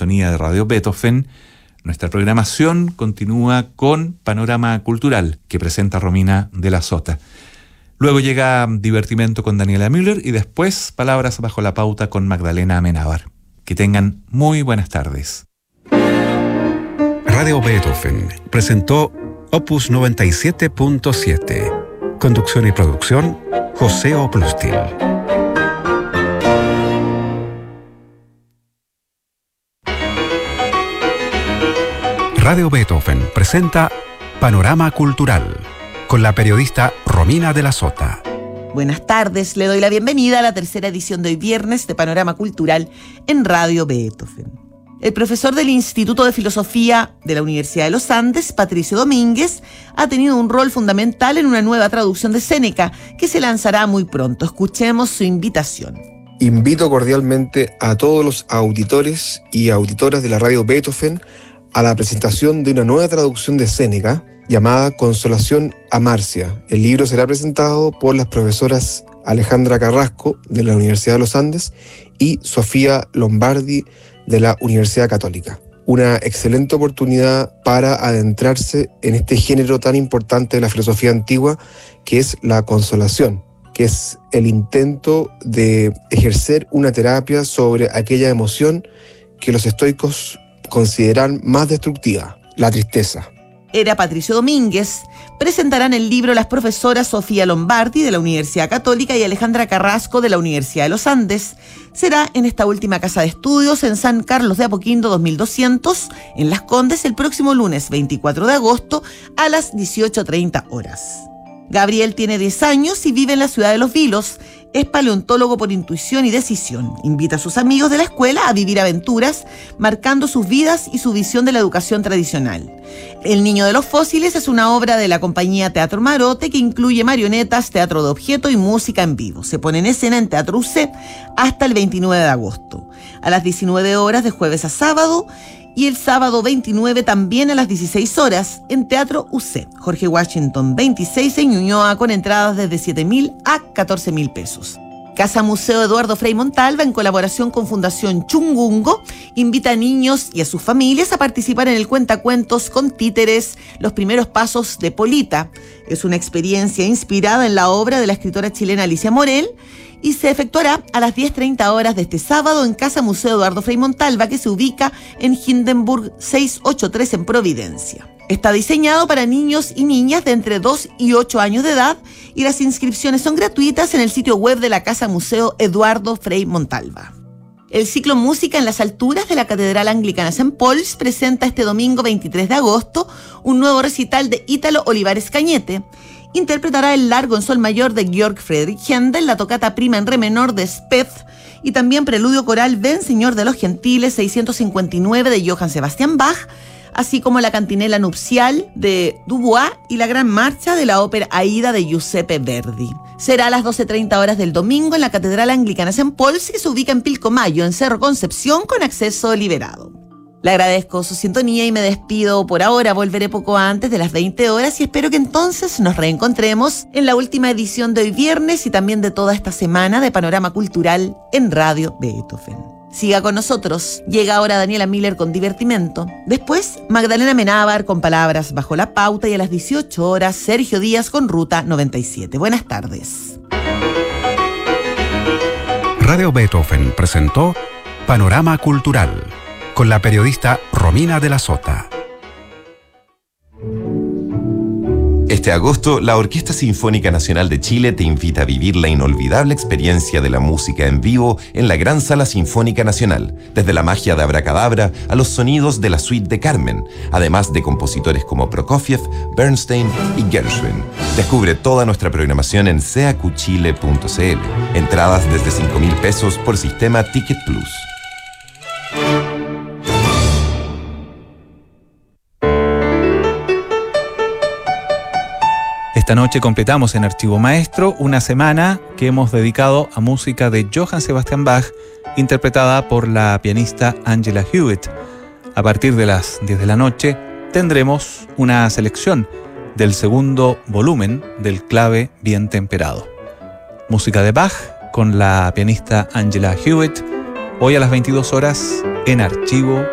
sintonía de Radio Beethoven. Nuestra programación continúa con Panorama Cultural, que presenta Romina de la Sota. Luego llega Divertimento con Daniela Müller y después Palabras bajo la pauta con Magdalena Amenábar. Que tengan muy buenas tardes. Radio Beethoven presentó Opus 97.7. Conducción y producción, José Oplustil. Radio Beethoven presenta Panorama Cultural con la periodista Romina de la Sota. Buenas tardes, le doy la bienvenida a la tercera edición de hoy viernes de Panorama Cultural en Radio Beethoven. El profesor del Instituto de Filosofía de la Universidad de los Andes, Patricio Domínguez, ha tenido un rol fundamental en una nueva traducción de Séneca que se lanzará muy pronto. Escuchemos su invitación. Invito cordialmente a todos los auditores y auditoras de la Radio Beethoven a la presentación de una nueva traducción de Séneca llamada Consolación a Marcia. El libro será presentado por las profesoras Alejandra Carrasco de la Universidad de los Andes y Sofía Lombardi de la Universidad Católica. Una excelente oportunidad para adentrarse en este género tan importante de la filosofía antigua que es la consolación, que es el intento de ejercer una terapia sobre aquella emoción que los estoicos consideran más destructiva, la tristeza. Era Patricio Domínguez. Presentarán el libro las profesoras Sofía Lombardi de la Universidad Católica y Alejandra Carrasco de la Universidad de los Andes. Será en esta última casa de estudios en San Carlos de Apoquindo 2200, en Las Condes, el próximo lunes 24 de agosto a las 18:30 horas. Gabriel tiene 10 años y vive en la ciudad de Los Vilos. Es paleontólogo por intuición y decisión. Invita a sus amigos de la escuela a vivir aventuras, marcando sus vidas y su visión de la educación tradicional. El Niño de los Fósiles es una obra de la compañía Teatro Marote que incluye marionetas, teatro de objeto y música en vivo. Se pone en escena en Teatro UC hasta el 29 de agosto, a las 19 horas de jueves a sábado, y el sábado 29 también a las 16 horas en Teatro UC, Jorge Washington 26 en Ñuñoa, con entradas desde 7.000 a 14.000 pesos. Casa Museo Eduardo Frei Montalva, en colaboración con Fundación Chungungo, invita a niños y a sus familias a participar en el cuentacuentos con títeres, Los primeros pasos de Polita. Es una experiencia inspirada en la obra de la escritora chilena Alicia Morel y se efectuará a las 10:30 horas de este sábado en Casa Museo Eduardo Frei Montalva, que se ubica en Hindenburg 683 en Providencia. Está diseñado para niños y niñas de entre 2 y 8 años de edad y las inscripciones son gratuitas en el sitio web de la Casa Museo Eduardo Frei Montalva. El ciclo Música en las Alturas de la Catedral Anglicana St. Paul's presenta este domingo 23 de agosto un nuevo recital de Ítalo Olivares Cañete. Interpretará el Largo en Sol Mayor de Georg Friedrich Händel, la Tocata Prima en Re Menor de Speth y también Preludio Coral Ven Señor de los Gentiles 659 de Johann Sebastian Bach, así como la Cantinela Nupcial de Dubois y la Gran Marcha de la ópera Aida de Giuseppe Verdi. Será a las 12:30 horas del domingo en la Catedral Anglicana St. Paul's, que se ubica en Pilcomayo, en Cerro Concepción, con acceso liberado. Le agradezco su sintonía y me despido por ahora. Volveré poco antes de las 20 horas y espero que entonces nos reencontremos en la última edición de hoy viernes y también de toda esta semana de Panorama Cultural en Radio Beethoven. Siga con nosotros. Llega ahora Daniela Müller con Divertimento. Después, Magdalena Amenábar con Palabras bajo la pauta y a las 18 horas, Sergio Díaz con Ruta 97. Buenas tardes. Radio Beethoven presentó Panorama Cultural con la periodista Romina de la Sota. Este agosto, la Orquesta Sinfónica Nacional de Chile te invita a vivir la inolvidable experiencia de la música en vivo en la Gran Sala Sinfónica Nacional, desde la magia de Abracadabra a los sonidos de la suite de Carmen, además de compositores como Prokofiev, Bernstein y Gershwin. Descubre toda nuestra programación en cacuchile.cl. Entradas desde 5.000 pesos por sistema Ticket Plus. Esta noche completamos en Archivo Maestro una semana que hemos dedicado a música de Johann Sebastian Bach, interpretada por la pianista Angela Hewitt. A partir de las 10 de la noche tendremos una selección del segundo volumen del Clave Bien Temperado. Música de Bach con la pianista Angela Hewitt, hoy a las 22 horas en Archivo